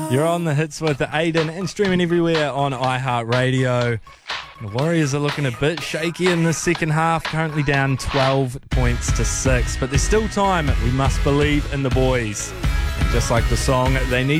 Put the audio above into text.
You're on the hits with Aiden and streaming everywhere on iHeartRadio. The Warriors are looking a bit shaky in the second half, currently down 12 points to 6. But there's still time. We must believe in the boys. And just like the song, they need